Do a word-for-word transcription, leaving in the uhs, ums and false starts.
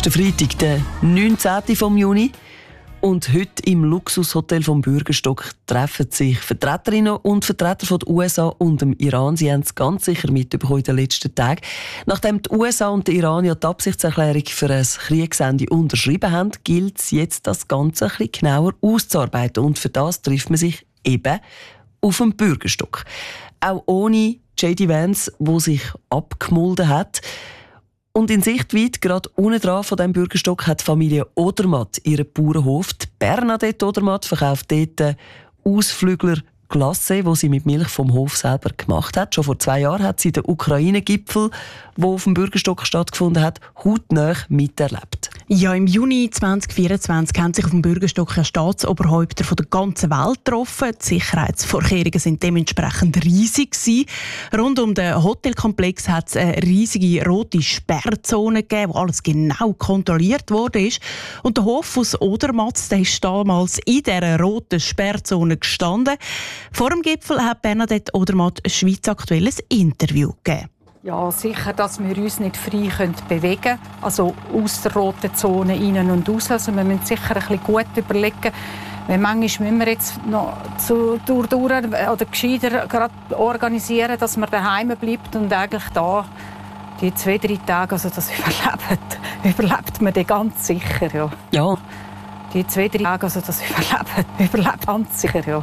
der Freitag, der neunzehnten vom Juni. Und heute im Luxushotel vom Bürgerstock treffen sich Vertreterinnen und Vertreter von den U S A und dem Iran. Sie haben es ganz sicher mitbekommen in den letzten Tagen. Nachdem die U S A und der Iran ja die Absichtserklärung für ein Kriegsende unterschrieben haben, gilt es jetzt, das Ganze ein bisschen genauer auszuarbeiten. Und für das trifft man sich eben auf dem Bürgerstock. Auch ohne J D Vance, der sich abgemulden hat. Und in Sichtweite, gerade unten dran von diesem Bürgerstock, hat die Familie Odermatt ihren Bauernhof. Die Bernadette Odermatt verkauft dort Ausflügler Glacé, die sie mit Milch vom Hof selber gemacht hat. Schon vor zwei Jahren hat sie den Ukraine-Gipfel, der auf dem Bürgerstock stattgefunden hat, hautnah miterlebt. Ja, im Juni zwanzig vierundzwanzig haben sich auf dem Bürgerstock Staatsoberhäupter von der ganzen Welt getroffen. Die Sicherheitsvorkehrungen sind dementsprechend riesig gewesen. Rund um den Hotelkomplex hat es eine riesige rote Sperrzone gegeben, wo alles genau kontrolliert wurde. Und der Hof aus Odermatt, der ist damals in dieser roten Sperrzone gestanden. Vor dem Gipfel hat Bernadette Odermatt ein Schweiz aktuelles Interview gegeben. Ja, sicher, dass wir uns nicht frei bewegen können, also aus der roten Zone rein und raus. Also wir müssen sicher ein bisschen gut überlegen, weil manchmal müssen wir jetzt noch zu, durch, durch oder gescheiter gerade organisieren, dass man daheim bleibt und eigentlich da die zwei, drei Tage, also das überlebt, überlebt man dann ganz sicher, ja. Ja. Die zwei, drei Tage, also das überlebt, überlebt ganz sicher, ja.